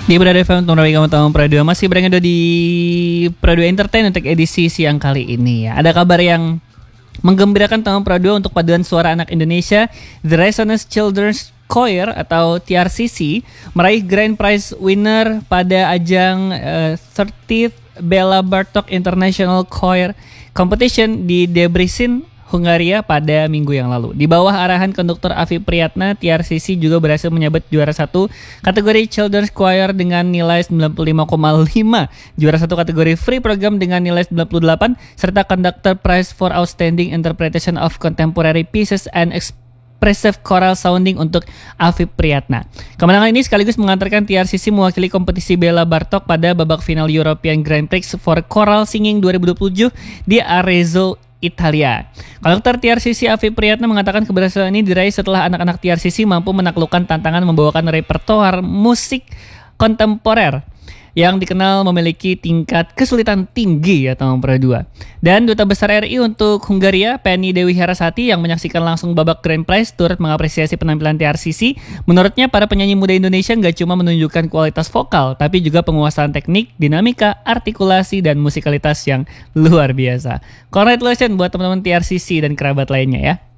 Di Berada FM Tontonan kamu tahu Pro 2 masih berada di Pro 2 Entertain untuk edisi siang kali ini ya. Ada kabar yang menggembirakan tahun Pro 2 untuk paduan suara anak Indonesia. The Resonance Children's Choir atau TRCC meraih Grand Prize winner pada ajang 30th Bela Bartok International Choir Competition di Debrecen, Hungaria pada minggu yang lalu. Di bawah arahan konduktor Afi Priyatna, TRCC juga berhasil menyabet juara satu kategori Children's Choir dengan nilai 95,5, juara satu kategori Free Program dengan nilai 98, serta Conductor Prize for Outstanding Interpretation of Contemporary Pieces and Expressive Choral Sounding untuk Afi Priyatna. Kemenangan ini sekaligus mengantarkan TRCC mewakili kompetisi Bela Bartok pada babak final European Grand Prix for Choral Singing 2027 di Arezzo, Italia. Konduktor TRCC Afi Priyatna mengatakan keberhasilan ini diraih setelah anak-anak TRCC mampu menaklukkan tantangan membawakan repertoar musik kontemporer yang dikenal memiliki tingkat kesulitan tinggi ya tahun Pro 2. Dan Duta Besar RI untuk Hungaria, Penny Dewi Harasati yang menyaksikan langsung babak Grand Prize turut mengapresiasi penampilan TRCC. Menurutnya para penyanyi muda Indonesia nggak cuma menunjukkan kualitas vokal, tapi juga penguasaan teknik, dinamika, artikulasi, dan musikalitas yang luar biasa. Congratulations buat teman-teman TRCC dan kerabat lainnya ya.